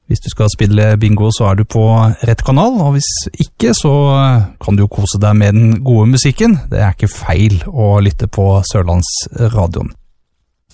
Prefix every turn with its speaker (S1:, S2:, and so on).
S1: Hvis du skal spille bingo, så du på rett kanal, og hvis ikke, så kan du jo kose deg med den gode musikken. Det ikke feil å lytte på Sørlandsradioen.